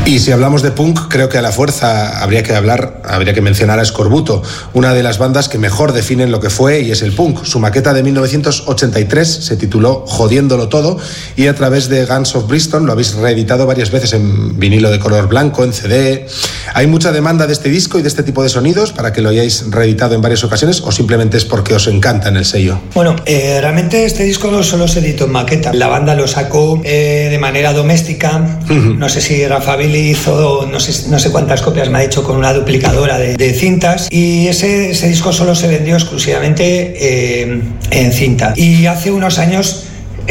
Y si hablamos de punk, creo que a la fuerza habría que mencionar a Eskorbuto, una de las bandas que mejor definen lo que fue y es el punk. Su maqueta de 1983 se tituló Jodiéndolo Todo y a través de Guns of Brixton lo habéis reeditado varias veces en vinilo de color blanco, en CD. ¿Hay mucha demanda de este disco y de este tipo de sonidos para que lo hayáis reeditado en varias ocasiones o simplemente es porque os encanta en el sello? Bueno, realmente este disco no solo se editó en maqueta. La banda lo sacó de manera doméstica. No sé si Rafa Billy hizo no sé cuántas copias me ha dicho con una duplicadora de cintas, y ese disco solo se vendió exclusivamente en cinta. Y hace unos años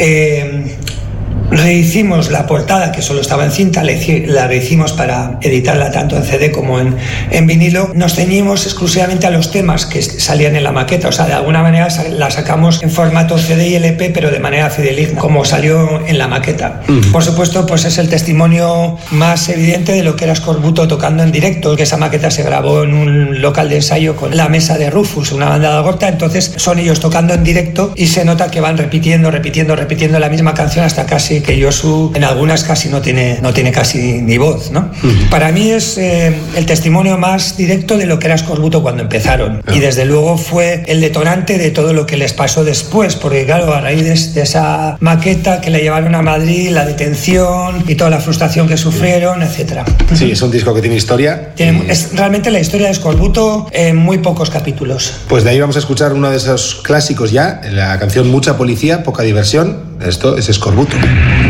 rehicimos la portada, que solo estaba en cinta, la rehicimos para editarla tanto en CD como en vinilo. Nos ceñimos exclusivamente a los temas que salían en la maqueta, o sea, de alguna manera la sacamos en formato CD y LP, pero de manera fideligna, como salió en la maqueta. Por supuesto, pues es el testimonio más evidente de lo que era Eskorbuto tocando en directo, que esa maqueta se grabó en un local de ensayo con la mesa de Rufus, una banda de Algorta. Entonces son ellos tocando en directo y se nota que van repitiendo la misma canción hasta casi que Josu en algunas casi no tiene casi ni voz, ¿no? Para mí es el testimonio más directo de lo que era Eskorbuto cuando empezaron, y desde luego fue el detonante de todo lo que les pasó después, porque claro, a raíz de esa maqueta que le llevaron a Madrid, la detención y toda la frustración que sufrieron, etcétera. Sí, es un disco que tiene historia. Es realmente la historia de Eskorbuto en muy pocos capítulos. Pues de ahí vamos a escuchar uno de esos clásicos ya, la canción Mucha policía, poca diversión. Esto es Eskorbuto.